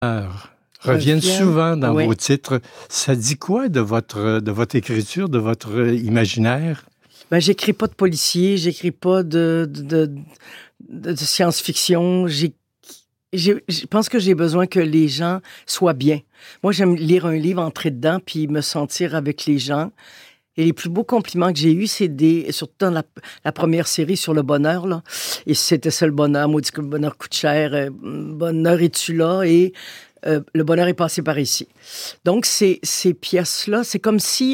reviennent souvent dans vos titres. Ça dit quoi de votre écriture, de votre imaginaire? Ben, j'écris pas de policier, j'écris pas de science-fiction. Je pense que j'ai besoin que les gens soient bien. Moi, j'aime lire un livre, entrer dedans, puis me sentir avec les gens. Et les plus beaux compliments que j'ai eus, c'est surtout dans la première série sur le bonheur, là. Et c'était ça, le bonheur. Maudit que le bonheur coûte cher. Bonheur, es-tu là? Et le bonheur est passé par ici. Donc, ces pièces-là, c'est comme si...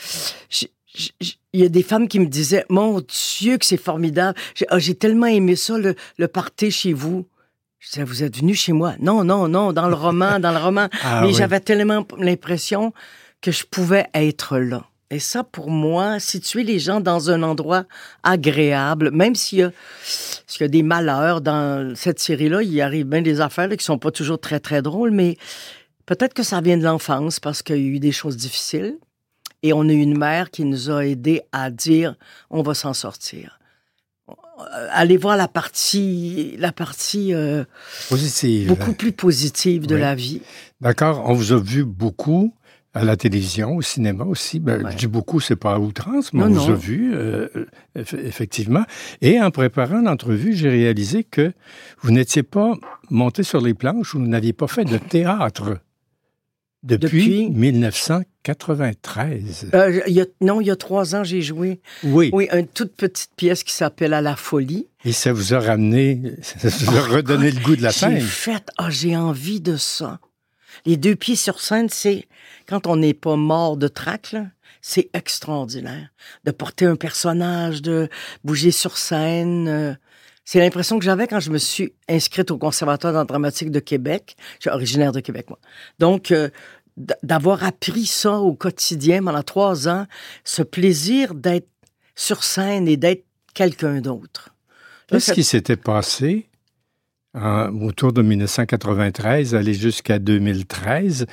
il y a des femmes qui me disaient « Mon Dieu, que c'est formidable! J'ai tellement aimé ça, le party chez vous. » Je disais « Vous êtes venu chez moi? » Non, dans le roman. Mais oui. J'avais tellement l'impression que je pouvais être là. Et ça, pour moi, situer les gens dans un endroit agréable, même s'il y a des malheurs dans cette série-là, il arrive bien des affaires là, qui sont pas toujours très, très drôles, mais peut-être que ça vient de l'enfance parce qu'il y a eu des choses difficiles. Et on a eu une mère qui nous a aidés à dire « on va s'en sortir ». Allez voir la partie positive, beaucoup plus positive de la vie. D'accord. On vous a vu beaucoup à la télévision, au cinéma aussi. Je dis beaucoup, c'est pas à outrance, mais on vous a vu, effectivement. Et en préparant l'entrevue, j'ai réalisé que vous n'étiez pas monté sur les planches, vous n'aviez pas fait de théâtre. Depuis 1993. Il y a 3 ans, j'ai joué. Oui. Oui, une toute petite pièce qui s'appelle « À la folie ». Et ça vous a ramené, ça vous a redonné le goût de la scène. J'ai envie de ça. Les 2 pieds sur scène, c'est, quand on n'est pas mort de trac, là, c'est extraordinaire. De porter un personnage, de bouger sur scène... C'est l'impression que j'avais quand je me suis inscrite au Conservatoire d'art dramatique de Québec. Je suis originaire de Québec, moi. Donc, d'avoir appris ça au quotidien pendant 3 ans, ce plaisir d'être sur scène et d'être quelqu'un d'autre. Qu'est-ce qui s'était passé autour de 1993, aller jusqu'à 2013,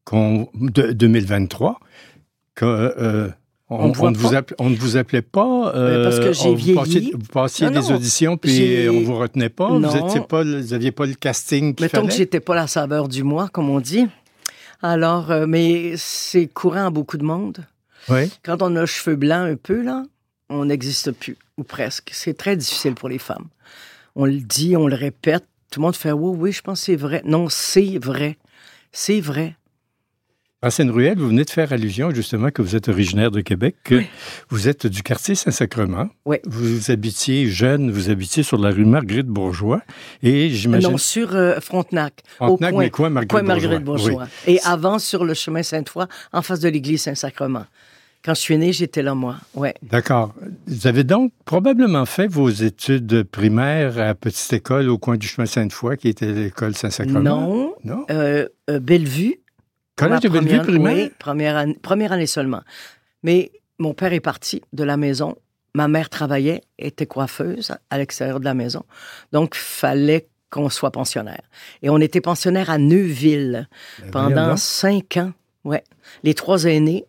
2023, que... On ne vous appelait pas... parce que j'ai vieilli. Vous passiez des auditions, puis on ne vous retenait pas? Non. Vous n'aviez pas le casting qu'il fallait? Mettons que j'étais pas la saveur du mois, comme on dit. Alors, mais c'est courant à beaucoup de monde. Oui. Quand on a cheveux blancs un peu, là, on n'existe plus, ou presque. C'est très difficile pour les femmes. On le dit, on le répète. Tout le monde fait « Oui, je pense que c'est vrai. » Non, c'est vrai. C'est vrai. Francine Ruel, vous venez de faire allusion justement que vous êtes originaire de Québec, que vous êtes du quartier Saint-Sacrement. Oui. Vous habitiez jeune, vous habitiez sur la rue Marguerite-Bourgeois et j'imagine... Non, sur Frontenac. Frontenac, mais coin Marguerite-Bourgeois. Oui. Et avant, sur le chemin Sainte-Foy, en face de l'église Saint-Sacrement. Quand je suis née, j'étais là, moi. Ouais. D'accord. Vous avez donc probablement fait vos études primaires à Petite École au coin du chemin Sainte-Foy, qui était l'école Saint-Sacrement? Non. Bellevue. Collège de Bellevue primaire? Oui, première année seulement. Mais mon père est parti de la maison. Ma mère travaillait, était coiffeuse à l'extérieur de la maison. Donc, il fallait qu'on soit pensionnaire. Et on était pensionnaire à Neuville pendant 5 ans. Ouais. Les 3 aînés,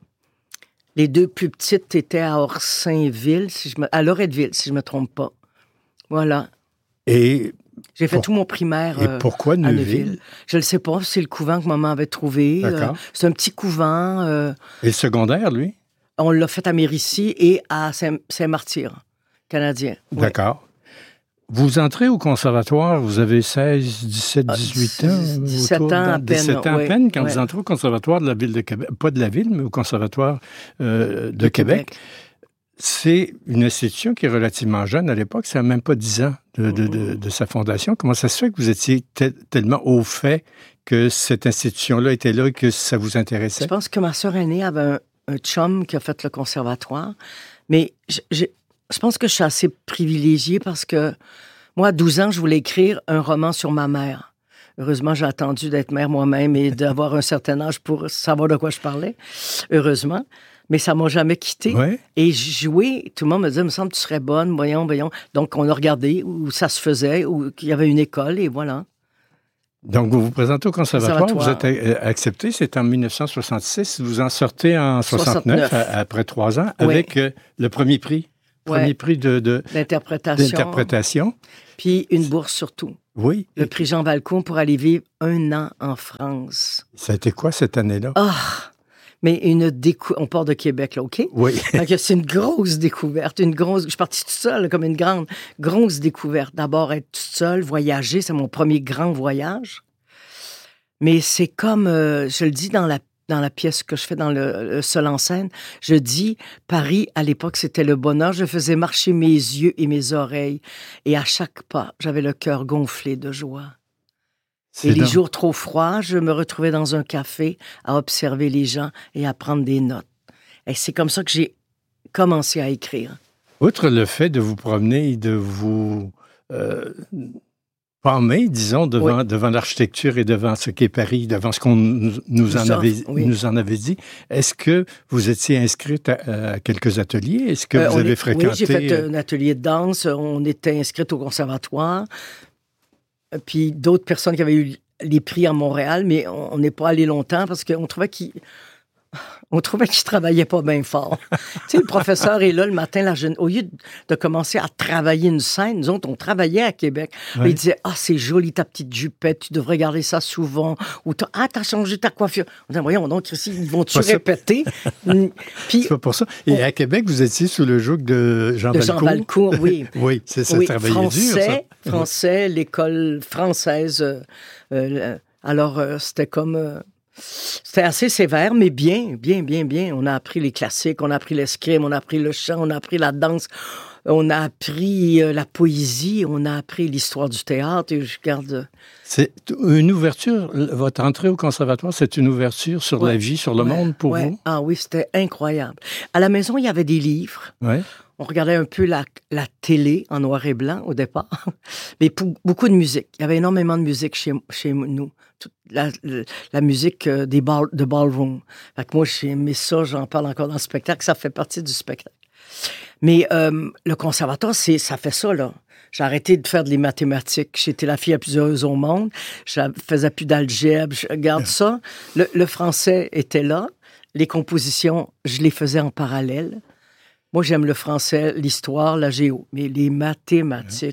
les 2 plus petites étaient à Orsainville, à Loretteville, si je ne me trompe pas. Voilà. Et... J'ai fait tout mon primaire Et pourquoi Neuville? Je ne le sais pas, c'est le couvent que maman avait trouvé. C'est un petit couvent. Et le secondaire, lui? On l'a fait à Mérici et à Saint-Martyr, canadien. D'accord. Vous entrez au conservatoire, vous avez 16, 17, 18 ans? 17 ans à peine. 17 ans à peine quand vous entrez au conservatoire de la ville de Québec. Pas de la ville, mais au conservatoire de Québec. C'est une institution qui est relativement jeune à l'époque. Ça n'a même pas 10 ans de sa fondation. Comment ça se fait que vous étiez tellement au fait que cette institution-là était là et que ça vous intéressait? Je pense que ma sœur aînée avait un chum qui a fait le conservatoire. Mais je pense que je suis assez privilégiée parce que moi, à 12 ans, je voulais écrire un roman sur ma mère. Heureusement, j'ai attendu d'être mère moi-même et d'avoir un certain âge pour savoir de quoi je parlais. Heureusement. Mais ça m'a jamais quitté. Ouais. Et jouer, tout le monde me disait, il me semble que tu serais bonne, voyons. Donc, on a regardé où ça se faisait, où il y avait une école, et voilà. Donc, vous vous présentez au conservatoire, vous êtes accepté, c'est en 1966, vous en sortez en 69. Après 3 ans, avec le premier prix. Premier prix d'interprétation. Puis une bourse surtout. Oui. Le prix Jean Valcourt pour aller vivre 1 an en France. Ça a été quoi cette année-là? Mais on part de Québec, là, OK? Oui. Donc, c'est une grosse découverte, je suis partie toute seule, comme une grosse découverte. D'abord, être toute seule, voyager, c'est mon premier grand voyage. Mais c'est comme, je le dis dans la pièce que je fais dans le Seul en scène, je dis, Paris, à l'époque, c'était le bonheur. Je faisais marcher mes yeux et mes oreilles. Et à chaque pas, j'avais le cœur gonflé de joie. Et les jours trop froids, je me retrouvais dans un café à observer les gens et à prendre des notes. Et c'est comme ça que j'ai commencé à écrire. Outre le fait de vous promener et de vous pâmer, disons, devant l'architecture et devant ce qu'est Paris, devant ce qu'on nous en avait dit, est-ce que vous étiez inscrite à quelques ateliers? Est-ce que vous avez fréquenté... Oui, j'ai fait un atelier de danse. On était inscrite au conservatoire. Puis d'autres personnes qui avaient eu les prix à Montréal, mais on n'est pas allé longtemps parce qu'on trouvait qu'ils travaillaient pas bien fort. Tu sais, le professeur est là le matin, au lieu de commencer à travailler une scène, nous autres, on travaillait à Québec. Il disait, c'est joli ta petite jupette, tu devrais regarder ça souvent. Ou t'as changé ta coiffure. On disait, voyons donc, Chrissy, ils vont-tu répéter? Puis, c'est pas pour ça. Et à Québec, vous étiez sous le joug de Jean Valcourt. Jean Valcourt, oui. Oui, c'est ça, travailler dur, ça. Français, l'école française. Alors, c'était comme... C'était assez sévère, mais bien. On a appris les classiques, on a appris l'escrime, on a appris le chant, on a appris la danse, on a appris la poésie, on a appris l'histoire du théâtre. Et je garde... C'est une ouverture, votre entrée au conservatoire, c'est une ouverture sur la vie, sur le monde pour vous? Ah oui, c'était incroyable. À la maison, il y avait des livres. Ouais. On regardait un peu la télé en noir et blanc au départ, mais beaucoup de musique. Il y avait énormément de musique chez nous. Toute la musique de ballroom. Fait que moi, j'ai aimé ça, j'en parle encore dans le spectacle, ça fait partie du spectacle. Mais le conservatoire, ça fait ça, là. J'ai arrêté de faire des mathématiques. J'étais la fille la plus heureuse au monde. Je faisais plus d'algèbre. Je regarde ça. Le français était là. Les compositions, je les faisais en parallèle. Moi, j'aime le français, l'histoire, la géo. Mais les mathématiques...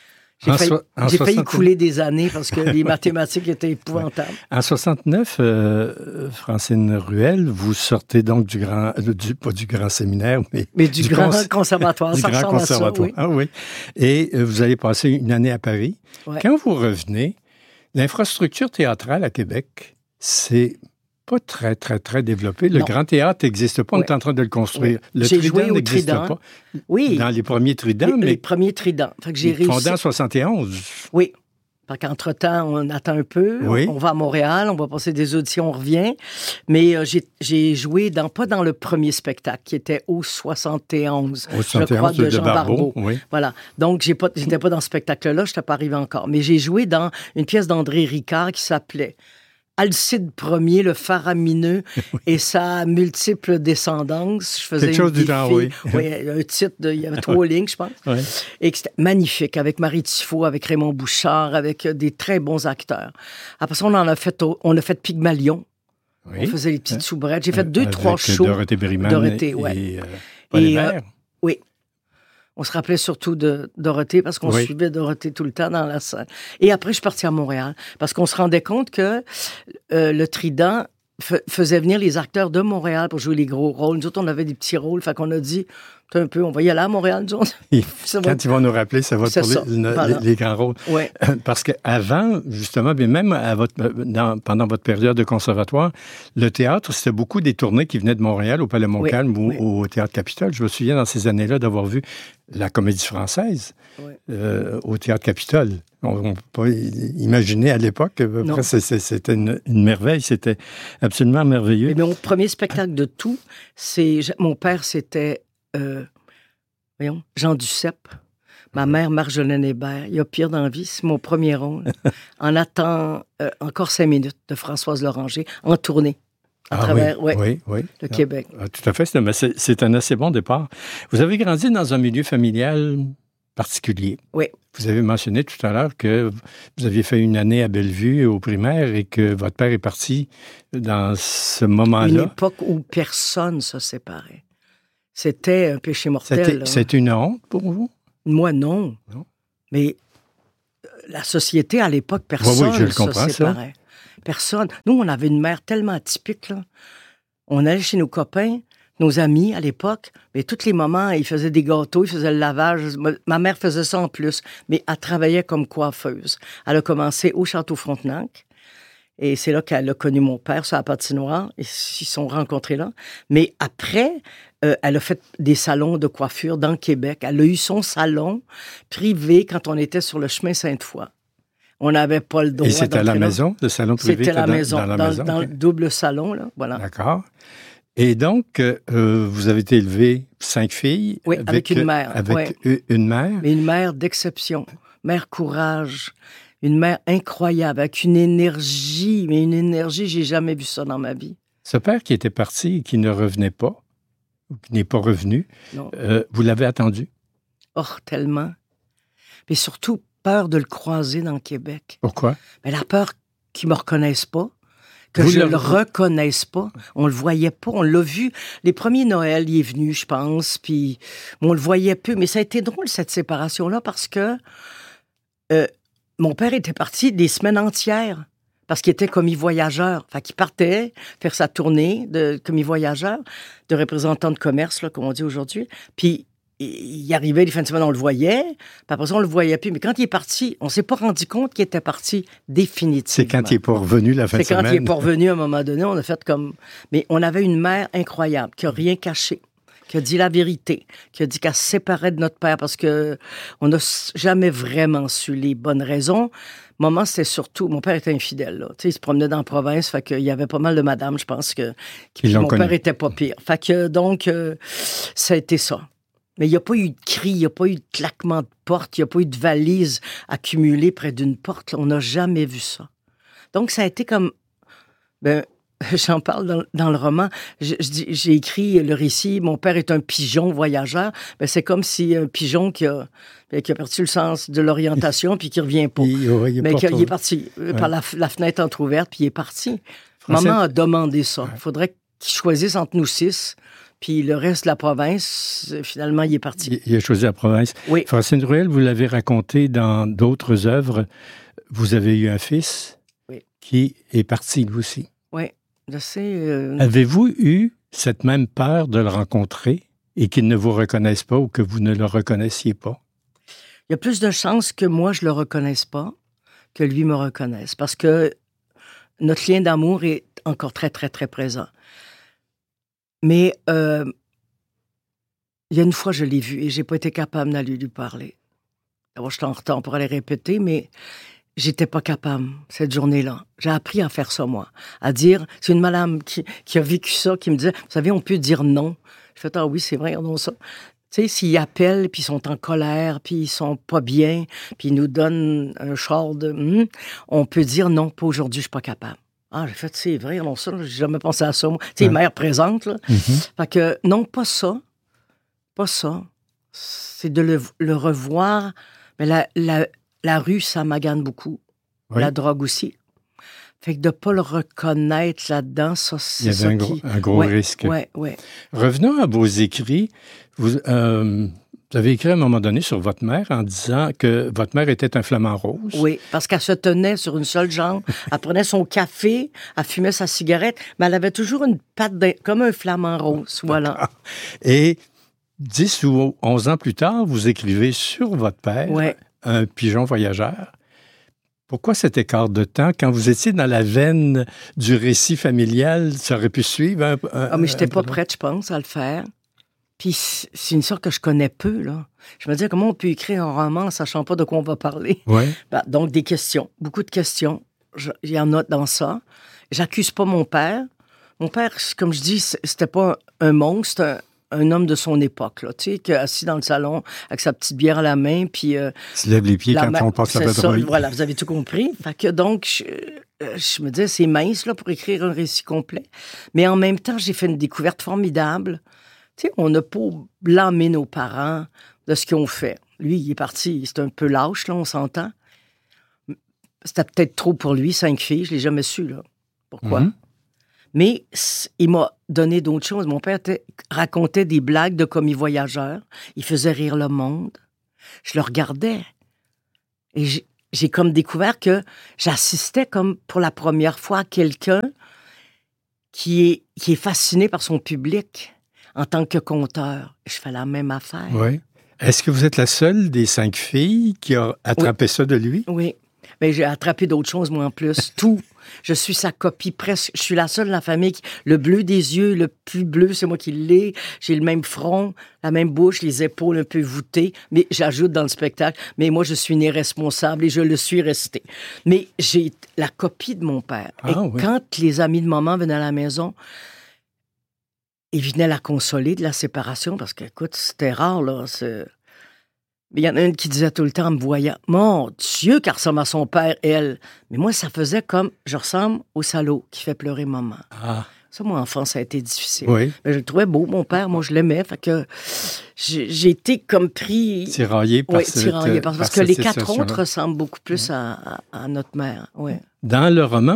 J'ai failli couler des années parce que les mathématiques étaient épouvantables. En 69, Francine Ruel, vous sortez donc pas du grand séminaire, mais du grand conservatoire. Du grand conservatoire, oui. Ah oui. Et vous allez passer une année à Paris. Ouais. Quand vous revenez, l'infrastructure théâtrale à Québec, c'est pas très, très, très développé. Le grand théâtre n'existe pas, on est en train de le construire. Le Trident n'existe pas. Oui. Dans les premiers Tridents, les premiers Tridents. Fait que j'ai réussi. Fondé en 71. Oui. Fait qu'entre-temps, on attend un peu. Oui. On va à Montréal, on va passer des auditions, on revient. Mais j'ai joué pas dans le premier spectacle, qui était au 71, je crois, de Jean Barbeau. Oui. Voilà. Donc, j'étais pas dans ce spectacle-là, je n'étais pas arrivé encore. Mais j'ai joué dans une pièce d'André Ricard qui s'appelait Alcide Ier, le faramineux, et sa multiple descendance. Je faisais quelque chose du genre, oui. Oui, un titre, il y avait 3 lignes, je pense. Oui. Et c'était magnifique, avec Marie Tifo, avec Raymond Bouchard, avec des très bons acteurs. Après ça, on a fait Pygmalion. Oui. On faisait les petites soubrettes. J'ai fait 2-3 shows. Dorothée Berryman et Paul Hébert. Oui. On se rappelait surtout de Dorothée parce qu'on suivait Dorothée tout le temps dans la salle. Et après, je suis partie à Montréal parce qu'on se rendait compte que le Trident faisait venir les acteurs de Montréal pour jouer les gros rôles. Nous autres, on avait des petits rôles. Fait qu'on a dit, un peu, on va y aller à Montréal, nous autres. Quand ils vont nous rappeler, ça va pour les grands rôles. Ouais. Parce qu'avant, justement, même pendant votre période de conservatoire, le théâtre, c'était beaucoup des tournées qui venaient de Montréal au Palais Montcalm ou au Théâtre Capitole. Je me souviens dans ces années-là d'avoir vu la Comédie Française au Théâtre Capitole. On ne peut pas imaginer à l'époque. Après, c'était une merveille. C'était absolument merveilleux. Mais mon premier spectacle de tout, mon père, c'était Jean Duceppe. Ma mère, Marjolaine Hébert. Il y a pire dans la vie, c'est mon premier rôle. En attend encore 5 minutes de Françoise Loranger, en tournée. À travers le Québec. Tout à fait. C'est un assez bon départ. Vous avez grandi dans un milieu familial particulier. Oui. Vous avez mentionné tout à l'heure que vous aviez fait une année à Bellevue au primaire et que votre père est parti dans ce moment-là. Une époque où personne ne se séparait. C'était un péché mortel. C'était une honte pour vous? Moi, non. Mais la société, à l'époque, personne je le comprends, se séparait. Personne. Nous, on avait une mère tellement atypique, là. On allait chez nos copains, nos amis à l'époque, mais tous les moments, ils faisaient des gâteaux, ils faisaient le lavage. Ma mère faisait ça en plus, mais elle travaillait comme coiffeuse. Elle a commencé au Château Frontenac, et c'est là qu'elle a connu mon père sur la patinoire. Ils se sont rencontrés là. Mais après, elle a fait des salons de coiffure dans le Québec. Elle a eu son salon privé quand on était sur le chemin Sainte-Foy. On n'avait pas le droit. Et c'était à la maison, le salon privé? C'était à la maison, dans la maison, dans okay. le double salon, là, voilà. D'accord. Et donc, vous avez été élevé 5 filles? Oui, avec une mère. Avec une mère? Mais une mère d'exception. Mère courage. Une mère incroyable, avec une énergie. Mais une énergie, j'ai jamais vu ça dans ma vie. Ce père qui était parti et qui ne revenait pas, ou qui n'est pas revenu, vous l'avez attendu? Oh, tellement. Mais surtout, peur de le croiser dans le Québec. Pourquoi? Mais la peur qu'il ne me reconnaisse pas, que je ne le reconnaisse pas. On le voyait pas, on l'a vu. Les premiers Noëls, il est venu, je pense, puis on le voyait peu. Mais ça a été drôle, cette séparation-là, parce que mon père était parti des semaines entières, parce qu'il était commis voyageur. Fait qu'il partait faire sa tournée de commis voyageur, de représentant de commerce, là, comme on dit aujourd'hui. Puis il arrivait les fins de semaine, on le voyait, puis après ça, on le voyait plus. Mais quand il est parti, on s'est pas rendu compte qu'il était parti définitivement. C'est quand il n'est pas revenu la fin de semaine. C'est quand il n'est pas revenu, à un moment donné, on a fait comme... Mais on avait une mère incroyable, qui n'a rien caché, qui a dit la vérité, qui a dit qu'elle se séparait de notre père parce que on n'a jamais vraiment su les bonnes raisons. Moment, c'était surtout... Mon père était infidèle, là. Tu sais, il se promenait dans la province, fait qu'il y avait pas mal de madames, je pense, que mon père était pas pire. Fait que, donc, ça a été ça. Mais il n'y a pas eu de cri, il n'y a pas eu de claquement de porte, il n'y a pas eu de valise accumulée près d'une porte. Là. On n'a jamais vu ça. Donc, ça a été comme... j'en parle dans le roman. J'ai écrit le récit « Mon père est un pigeon voyageur ». C'est comme si un pigeon qui a perdu le sens de l'orientation puis qui ne revient pas. Il est parti par la fenêtre entrouverte puis il est parti. Maman a demandé ça. Il faudrait qu'il choisisse entre nous 6. Puis le reste de la province, finalement, il est parti. Il a choisi la province. Oui. Francine Ruel, vous l'avez raconté dans d'autres œuvres. Vous avez eu un fils qui est parti, lui aussi. Oui, je sais. Avez-vous eu cette même peur de le rencontrer et qu'il ne vous reconnaisse pas ou que vous ne le reconnaissiez pas? Il y a plus de chances que moi, je ne le reconnaisse pas que lui me reconnaisse. Parce que notre lien d'amour est encore très, très, très présent. Mais il y a une fois, je l'ai vu et j'ai pas été capable d'aller lui parler. D'abord, j'étais en retard pour aller répéter, mais j'étais pas capable cette journée-là. J'ai appris à faire ça, moi. À dire, c'est une madame qui a vécu ça, qui me disait, vous savez, on peut dire non. Je fais, ah oui, c'est vrai, regardons ça. Tu sais, s'ils appellent, puis ils sont en colère, puis ils sont pas bien, puis ils nous donnent un char de... on peut dire non, pas aujourd'hui, je suis pas capable. Ah, j'ai fait, c'est vrai, non, ça, j'ai jamais pensé à ça, moi. Tu sais, mère présente, là. Fait que, non, pas ça. Pas ça. C'est de le revoir. Mais la rue, ça magane beaucoup. Oui. La drogue aussi. Fait que de pas le reconnaître là-dedans, ça, c'est ça qui... Il y avait un gros risque. Oui. Revenons à vos écrits. Vous avez écrit à un moment donné sur votre mère en disant que votre mère était un flamant rose. Oui, parce qu'elle se tenait sur une seule jambe. Elle prenait son café, elle fumait sa cigarette, mais elle avait toujours une patte comme un flamant rose. Voilà. Et 10 ou 11 ans plus tard, vous écrivez sur votre père, un pigeon voyageur. Pourquoi cet écart de temps? Quand vous étiez dans la veine du récit familial, ça aurait pu suivre mais je n'étais pas prête, je pense, à le faire. Puis c'est une sorte que je connais peu, là. Je me disais, comment on peut écrire un roman en sachant pas de quoi on va parler? Ouais. Donc, des questions, beaucoup de questions. Il y en a dans ça. J'accuse pas mon père. Mon père, comme je dis, c'était pas un monstre, un homme de son époque, là, tu sais, assis dans le salon avec sa petite bière à la main, puis... il se lève les pieds quand on passe la patrouille. Voilà, vous avez tout compris. Fait que donc, je me disais, c'est mince, là, pour écrire un récit complet. Mais en même temps, j'ai fait une découverte formidable. Tu sais, on n'a pas blâmé nos parents de ce qu'ils ont fait. Lui, il est parti, c'est un peu lâche, là, on s'entend. C'était peut-être trop pour lui, 5 filles, je l'ai jamais su, là. Pourquoi? Mais il m'a donné d'autres choses. Mon père racontait des blagues de commis voyageur. Il faisait rire le monde. Je le regardais. Et j'ai comme découvert que j'assistais comme pour la première fois à quelqu'un qui est fasciné par son public en tant que conteur. Je fais la même affaire. Oui. Est-ce que vous êtes la seule des 5 filles qui a attrapé ça de lui? Oui. Mais j'ai attrapé d'autres choses, moi, en plus. Tout. Je suis sa copie presque. Je suis la seule de la famille qui... Le bleu des yeux, le plus bleu, c'est moi qui l'ai. J'ai le même front, la même bouche, les épaules un peu voûtées. Mais j'ajoute dans le spectacle, mais moi, je suis née responsable et je le suis restée. Mais j'ai la copie de mon père. Et quand les amis de maman venaient à la maison, ils venaient la consoler de la séparation parce que, écoute, c'était rare, là. Mais il y en a une qui disait tout le temps en me voyant, « Mon Dieu, qu'elle ressemble à son père, elle! » Mais moi, ça faisait comme, je ressemble au salaud qui fait pleurer maman. Ah. Ça, mon enfance, ça a été difficile. Oui. Mais je le trouvais beau, mon père. Moi, je l'aimais. Fait que j'ai été comme pris... Tiraillé par parce que les 4 autres ressemblent beaucoup plus à notre mère. Oui. Dans le roman,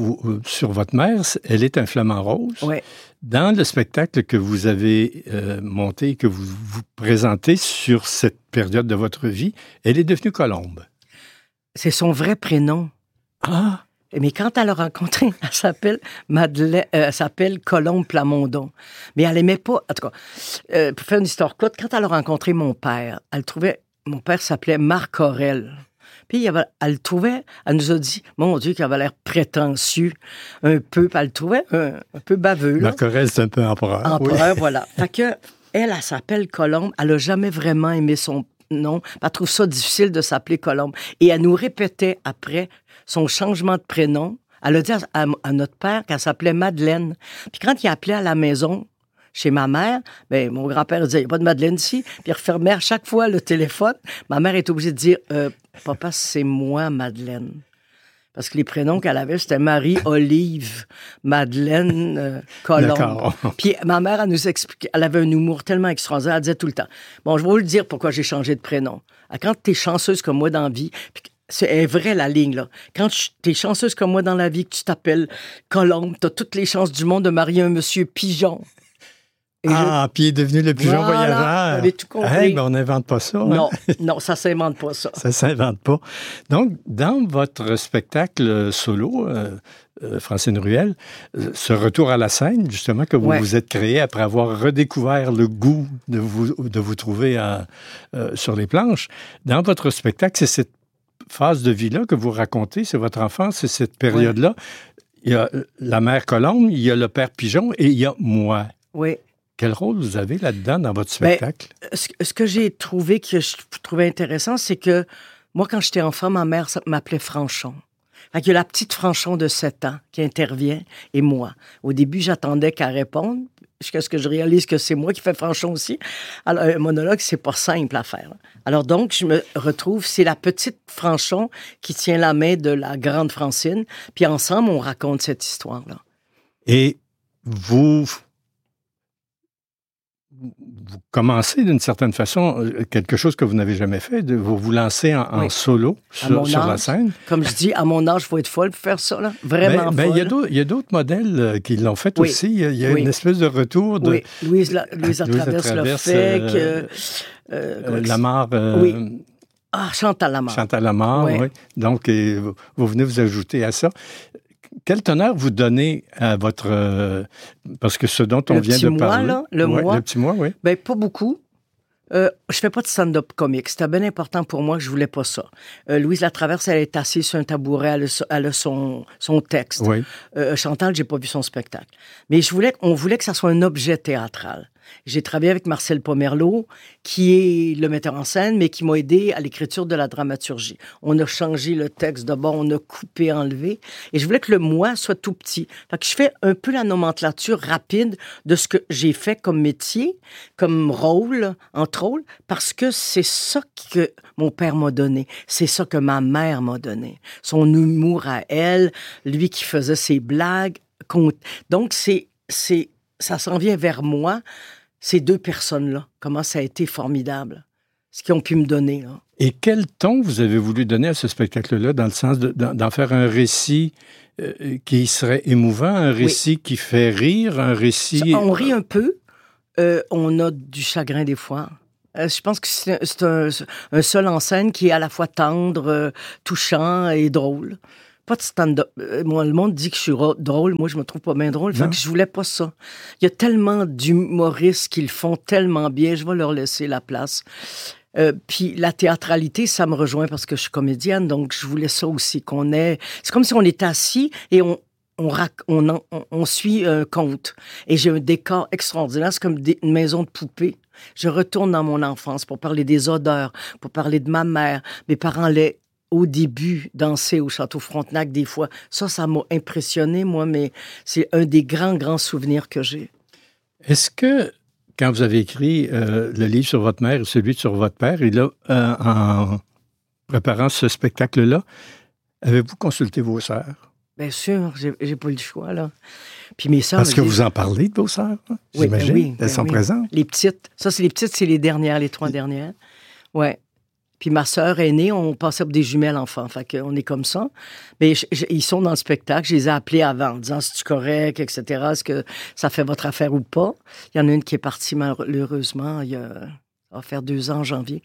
sur votre mère, elle est un flamant rose. Oui. Dans le spectacle que vous avez monté, que vous présentez sur cette période de votre vie, elle est devenue Colombe. C'est son vrai prénom. Ah! Mais quand elle l'a rencontrée, elle s'appelle Madeleine, elle s'appelle Colombe Plamondon. Mais elle aimait pas, en tout cas, pour faire une histoire courte, quand elle a rencontré mon père, mon père s'appelait Marc Aurel. Puis elle nous a dit, mon Dieu, qu'il avait l'air prétentieux, un peu, puis elle le trouvait un peu baveux. Marc Aurel, c'est un peu empereur. Empereur, voilà. Fait que, elle s'appelle Colombe, elle a jamais vraiment aimé son nom, elle trouve ça difficile de s'appeler Colombe. Et elle nous répétait après son changement de prénom. Elle a dit à notre père qu'elle s'appelait Madeleine. Puis quand il appelait à la maison, chez ma mère, ben, mon grand-père disait, il n'y a pas de Madeleine ici. Puis il refermait à chaque fois le téléphone. Ma mère est obligée de dire, papa, c'est moi, Madeleine. Parce que les prénoms qu'elle avait, c'était Marie, Olive, Madeleine, Colombe. Puis ma mère, elle nous expliquait, elle avait un humour tellement extraordinaire, elle disait tout le temps, bon, je vais vous le dire pourquoi j'ai changé de prénom. Quand t'es chanceuse comme moi dans la vie, c'est vrai la ligne, là. Quand t'es chanceuse comme moi dans la vie, que tu t'appelles Colombe, t'as toutes les chances du monde de marier un monsieur Pigeon. Puis il est devenu le pigeon voyageur. Vous avez tout compris. Hey, ben on n'invente pas ça. Hein? Non, ça s'invente pas, ça. Ça s'invente pas. Donc, dans votre spectacle solo, Francine Ruel, ce retour à la scène, justement, que vous vous êtes créé après avoir redécouvert le goût de vous trouver sur les planches, dans votre spectacle, c'est cette phase de vie-là que vous racontez, c'est votre enfance, c'est cette période-là. Il y a la mère Colombe, il y a le père Pigeon et il y a moi. Oui. Quel rôle vous avez là-dedans dans votre spectacle? Ce que j'ai trouvé, que je trouvais intéressant, c'est que moi, quand j'étais enfant, ma mère m'appelait Franchon. Fait qu'il y a la petite Franchon de 7 ans qui intervient et moi. Au début, j'attendais qu'elle réponde, jusqu'à ce que je réalise que c'est moi qui fais Franchon aussi. Alors, un monologue, c'est pas simple à faire. Alors donc, je me retrouve, c'est la petite Franchon qui tient la main de la grande Francine, puis ensemble, on raconte cette histoire-là. Et vous commencez d'une certaine façon quelque chose que vous n'avez jamais fait, vous vous lancez en solo sur la scène. Comme je dis, à mon âge, il faut être folle pour faire ça, là. Vraiment folle. Il y a d'autres modèles qui l'ont fait aussi. Il y a une espèce de retour de... Oui, Louise la Traverse l'a fait. Lamarre... Chantal Lamarre. Chantal Lamarre, oui. Donc, vous venez vous ajouter à ça. Quel honneur vous donnez à votre... parce que ce dont on vient de parler... Le petit mois, oui. Bien, pas beaucoup. Je fais pas de stand-up comique. C'était bien important pour moi que je voulais pas ça. Louise Latraverse, elle est assise sur un tabouret, elle a son texte. Oui. Chantal, j'ai pas vu son spectacle. Mais on voulait que ça soit un objet théâtral. J'ai travaillé avec Marcel Pomerleau, qui est le metteur en scène, mais qui m'a aidé à l'écriture de la dramaturgie. On a changé le texte d'abord, on a coupé, enlevé. Et je voulais que le moi soit tout petit. Fait que je fais un peu la nomenclature rapide de ce que j'ai fait comme métier, comme rôle, entre autres, parce que c'est ça que mon père m'a donné. C'est ça que ma mère m'a donné. Son humour à elle, lui qui faisait ses blagues. Donc, ça s'en vient vers moi, ces deux personnes-là. Comment ça a été formidable, ce qu'ils ont pu me donner. Là. Et quel ton vous avez voulu donner à ce spectacle-là, dans le sens d'en faire un récit qui serait émouvant, un récit qui fait rire, un récit... On rit un peu, on a du chagrin des fois. Je pense que c'est un seul en scène qui est à la fois tendre, touchant et drôle. Pas de stand-up. Moi, le monde dit que je suis drôle. Moi, je me trouve pas bien drôle. Fait que je voulais pas ça. Il y a tellement d'humoristes qui le font tellement bien. Je vais leur laisser la place. Puis la théâtralité, ça me rejoint parce que je suis comédienne. Donc, je voulais ça aussi qu'on ait... C'est comme si on était assis et on suit un conte. Et j'ai un décor extraordinaire. C'est comme une maison de poupée. Je retourne dans mon enfance pour parler des odeurs, pour parler de ma mère. Mes parents allaient au début danser au Château Frontenac des fois. Ça m'a impressionné, moi, mais c'est un des grands souvenirs que j'ai. Est-ce que, quand vous avez écrit le livre sur votre mère et celui sur votre père, et là, en préparant ce spectacle-là, avez-vous consulté vos sœurs? Bien sûr, j'ai pas eu le choix, là. Puis mes sœurs... Parce que vous en parlez de vos sœurs, hein? J'imagine? Oui, elles sont présentes? Les petites. Ça, c'est les petites, c'est les dernières, les 3 dernières. Ouais. Puis ma sœur aînée, on passait pour des jumelles enfants. Fait qu'on est comme ça. Mais ils sont dans le spectacle. Je les ai appelés avant en disant, c'est-tu correct, etc. Est-ce que ça fait votre affaire ou pas? Il y en a une qui est partie malheureusement ça va faire 2 ans en janvier.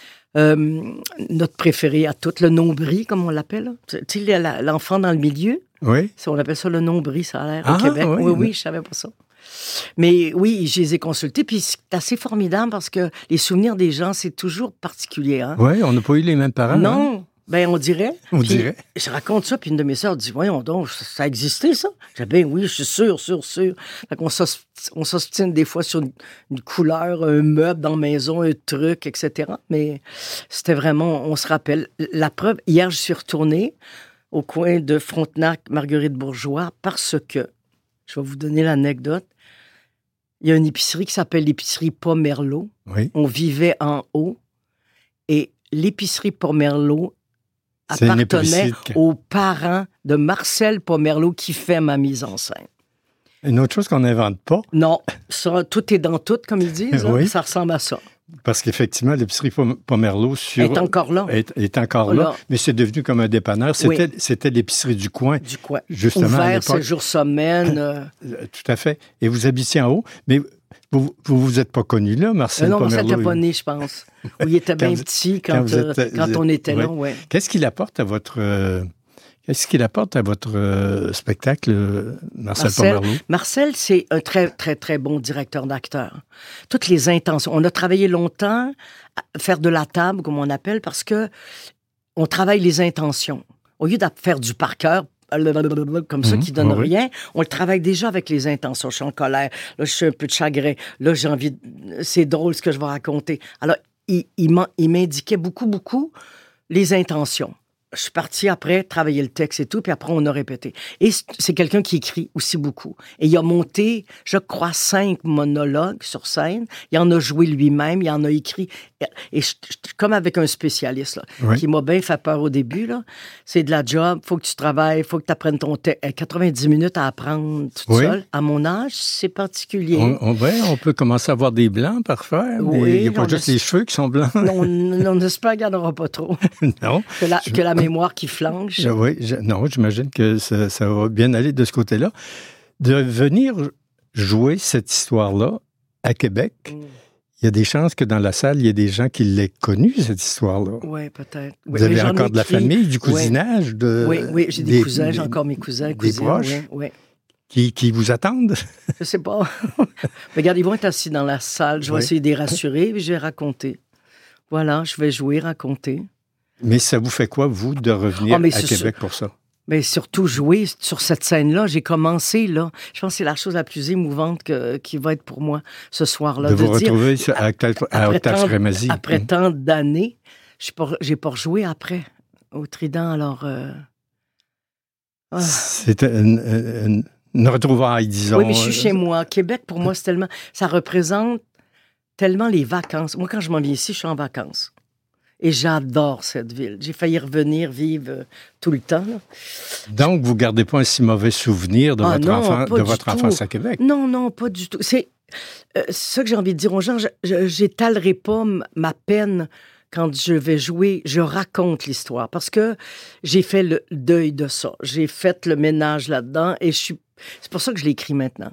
Notre préféré à toutes, le nombril, comme on l'appelle. Tu sais, l'enfant dans le milieu. Oui. On appelle ça le nombril, ça a l'air, au Québec. Oui, je savais pas ça. Mais oui, je les ai consultés, puis c'est assez formidable parce que les souvenirs des gens, c'est toujours particulier. Hein? Oui, on n'a pas eu les mêmes parents. Non, hein? Ben on dirait. On dirait. Je raconte ça, puis une de mes sœurs dit, voyons donc, ça existait, ça? J'ai dit, ben oui, je suis sûr. Fait qu'on s'ostine des fois sur une couleur, un meuble dans la maison, un truc, etc. Mais c'était vraiment, on se rappelle. La preuve, hier, je suis retournée au coin de Frontenac-Marguerite-Bourgeois parce que, je vais vous donner l'anecdote, il y a une épicerie qui s'appelle l'épicerie Pomerleau. Oui. On vivait en haut et l'épicerie Pomerleau appartenait aux parents de Marcel Pomerleau qui fait ma mise en scène. Une autre chose qu'on n'invente pas. Non, ça, tout est dans tout, comme ils disent. Oui. Hein? Ça ressemble à ça. Parce qu'effectivement, l'épicerie Pomerleau est encore là. Est encore là, mais c'est devenu comme un dépanneur. C'était l'épicerie du coin. Du coin. Justement, ouvert 7 jours semaine. Tout à fait. Et vous habitiez en haut, mais vous êtes pas connu là, Marcel Pomerleau? Non, Marcel n'était pas né, je pense. Ou il était bien petit quand on était là, oui. Qu'est-ce qu'il apporte à votre spectacle, Marcel Pomerleau? Marcel, c'est un très, très, très bon directeur d'acteur. Toutes les intentions. On a travaillé longtemps à faire de la table, comme on appelle, parce que on travaille les intentions. Au lieu de faire du par cœur, comme ça, qui donne rien, on le travaille déjà avec les intentions. Je suis en colère, là, je suis un peu de chagrin, là, j'ai envie c'est drôle ce que je vais raconter. Alors, il m'indiquait beaucoup les intentions. Je suis partie après travailler le texte et tout, puis après, on a répété. Et c'est quelqu'un qui écrit aussi beaucoup. Et il a monté, je crois, 5 monologues sur scène. Il en a joué lui-même, il en a écrit. Et comme avec un spécialiste, là, qui m'a bien fait peur au début, là. C'est de la job, faut que tu travailles, faut que tu apprennes ton texte. 90 minutes à apprendre toute seule. À mon âge, c'est particulier. On peut commencer à avoir des blancs parfois. Il n'y a pas juste les cheveux qui sont blancs. Non, on espère qu'il n'y en aura pas trop. Non. Que la mémoire qui flanche. Oui, j'imagine que ça va bien aller de ce côté-là. De venir jouer cette histoire-là à Québec, il y a des chances que dans la salle, il y ait des gens qui l'aient connue, cette histoire-là. Oui, peut-être. Vous avez encore de la famille, du cousinage? Oui, j'ai des cousins, j'ai encore mes cousins, cousines. Des proches? Oui. Qui vous attendent? Je sais pas. Mais regarde, ils vont être assis dans la salle. Je vais essayer de les rassurer, puis je vais raconter. Voilà, je vais jouer, raconter. Mais ça vous fait quoi, vous, de revenir à Québec pour ça? Mais surtout jouer sur cette scène-là. J'ai commencé, là. Je pense que c'est la chose la plus émouvante qui va être pour moi ce soir-là. De vous retrouver à Octave Crémazie. Après tant d'années, j'ai pas rejoué après au Trident, alors... C'est une retrouvaille, disons. Oui, mais je suis chez moi. Québec, pour moi, c'est tellement... Ça représente tellement les vacances. Moi, quand je m'en viens ici, je suis en vacances. Et j'adore cette ville. J'ai failli revenir vivre tout le temps. Là. Donc, vous ne gardez pas un si mauvais souvenir de votre enfance à Québec? Non, pas du tout. C'est ça que j'ai envie de dire aux gens. J'étalerai pas ma peine quand je vais jouer. Je raconte l'histoire parce que j'ai fait le deuil de ça. J'ai fait le ménage là-dedans et c'est pour ça que je l'écris maintenant.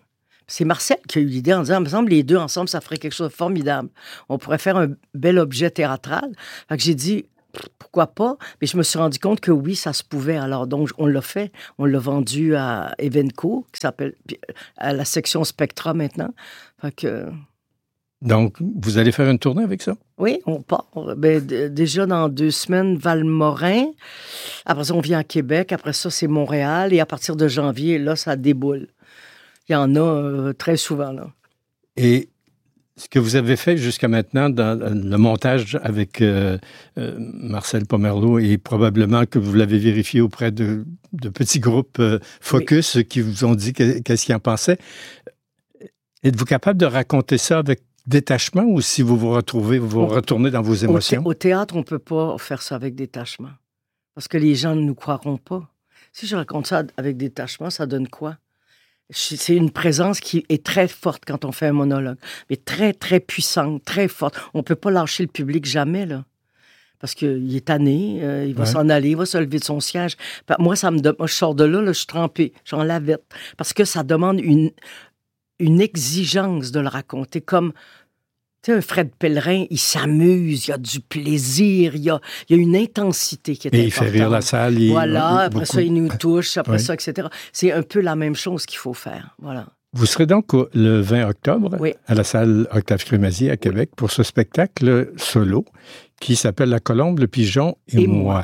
C'est Marcel qui a eu l'idée en disant, il me semble, les deux ensemble, ça ferait quelque chose de formidable. On pourrait faire un bel objet théâtral. Fait que j'ai dit, pourquoi pas? Mais je me suis rendu compte que oui, ça se pouvait. Alors, donc, on l'a fait. On l'a vendu à Evenco, qui s'appelle, à la section Spectra maintenant. Fait que... Donc, vous allez faire une tournée avec ça? Oui, on part. Ben, déjà dans 2 semaines, Valmorin. Après ça, on vient à Québec. Après ça, c'est Montréal. Et à partir de janvier, là, ça déboule. Il y en a très souvent, là. Et ce que vous avez fait jusqu'à maintenant dans le montage avec Marcel Pomerleau, et probablement que vous l'avez vérifié auprès de petits groupes Focus qui vous ont dit qu'est-ce qu'ils en pensaient. Êtes-vous capable de raconter ça avec détachement ou si vous vous retrouvez, vous retournez dans vos émotions? Au théâtre, on ne peut pas faire ça avec détachement. Parce que les gens ne nous croiront pas. Si je raconte ça avec détachement, ça donne quoi? C'est une présence qui est très forte quand on fait un monologue. Mais très, très puissante, très forte. On ne peut pas lâcher le public jamais, là. Parce qu'il est tanné, il va s'en aller, il va se lever de son siège. Moi, moi, je sors de là, je suis trempée, j'en lavette. Parce que ça demande une exigence de le raconter, comme, tu sais, un Fred Pellerin, il s'amuse, il y a du plaisir, il y a une intensité qui est importante. Et il fait rire la salle. Voilà, après ça, il nous touche, après ça, etc. C'est un peu la même chose qu'il faut faire, voilà. Vous serez donc le 20 octobre à la salle Octave Crémazie à Québec pour ce spectacle solo qui s'appelle La Colombe, le Pigeon et moi.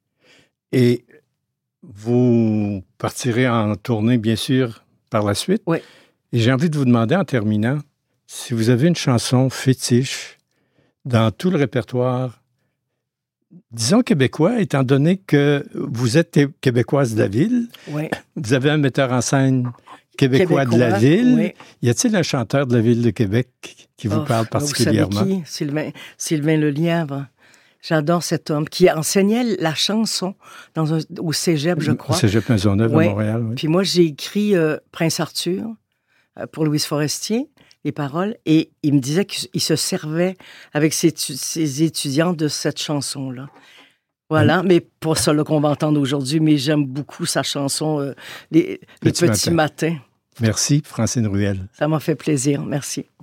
Et vous partirez en tournée, bien sûr, par la suite. Oui. Et j'ai envie de vous demander, en terminant, si vous avez une chanson fétiche dans tout le répertoire, disons québécois, étant donné que vous êtes québécoise de la ville, vous avez un metteur en scène québécois de la ville. Oui. Y a-t-il un chanteur de la ville de Québec qui vous parle particulièrement? Vous savez qui? Sylvain Lelièvre. J'adore cet homme qui enseignait la chanson au cégep, je crois. Au cégep Maisonneuve à Montréal, oui. Puis moi, j'ai écrit Prince Arthur pour Louise Forestier, les paroles, et il me disait qu'il se servait avec ses étudiants de cette chanson-là. Voilà, mais pas ça qu'on va entendre aujourd'hui, mais j'aime beaucoup sa chanson « Les petits matins ». Merci, Francine Ruel. Ça m'a fait plaisir, merci.